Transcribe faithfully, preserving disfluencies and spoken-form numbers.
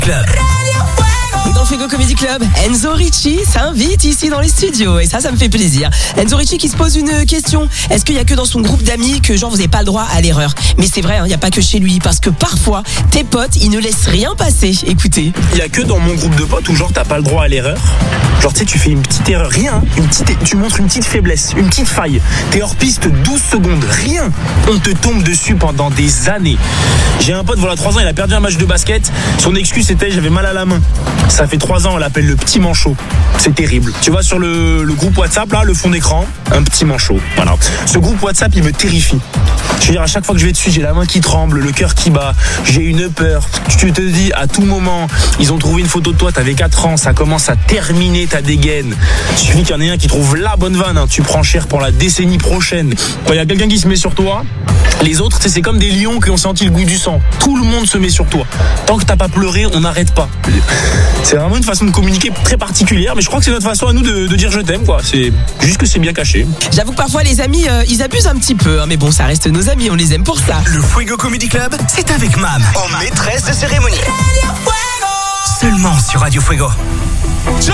Club. Et dans le Fuego Comedy Club, Enzo Ricci s'invite ici dans les studios. Et ça, ça me fait plaisir. Enzo Ricci qui se pose une question. Est-ce qu'il y a que dans son groupe d'amis que genre vous n'avez pas le droit à l'erreur? Mais c'est vrai, il hein, n'y a pas que chez lui. Parce que parfois, tes potes, ils ne laissent rien passer. Écoutez. Il y a que dans mon groupe de potes où genre t'as pas le droit à l'erreur. Genre tu sais, tu fais une petite erreur, rien. Une petite, tu montres une petite faiblesse, une petite faille. T'es hors piste douze secondes, rien. On te tombe dessus pendant des années. J'ai un pote, voilà, trois ans, il a perdu un match de basket. Son excuse c'était j'avais mal à la main. Ça fait trois ans, on l'appelle le petit manchot. C'est terrible. Tu vois sur le, le groupe WhatsApp, là, le fond d'écran, un petit manchot. Voilà. Ce groupe WhatsApp, il me terrifie. Je veux dire, à chaque fois que je vais dessus, j'ai la main qui tremble, le cœur qui bat, j'ai une peur. Tu te dis, à tout moment, ils ont trouvé une photo de toi, t'avais quatre ans, ça commence à terminer ta dégaine. Il suffit qu'il y en ait un qui trouve la bonne vanne, hein. Tu prends cher pour la décennie prochaine. Quand il y a quelqu'un qui se met sur toi, les autres, c'est comme des lions qui ont senti le goût du sang. Tout le monde se met sur toi. Tant que t'as pas pleuré, on n'arrête pas. C'est vraiment une façon de communiquer très particulière, mais je crois que c'est notre façon à nous de, de dire je t'aime, quoi. C'est juste que c'est bien caché. J'avoue que parfois les amis, euh, ils abusent un petit peu, hein, mais bon, ça reste nos amis, on les aime pour ça. Le Fuego Comedy Club, c'est avec Mam, en maîtresse de cérémonie. Seulement sur Radio Fuego.